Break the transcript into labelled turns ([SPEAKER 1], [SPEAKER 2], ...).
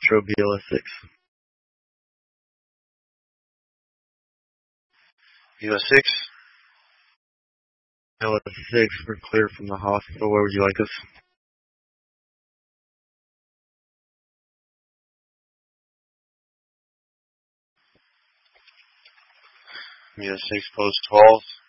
[SPEAKER 1] Metro BLS 6.
[SPEAKER 2] BLS 6?
[SPEAKER 1] BLS 6, we're clear from the hospital. Where would you like us?
[SPEAKER 2] BLS 6, post 12.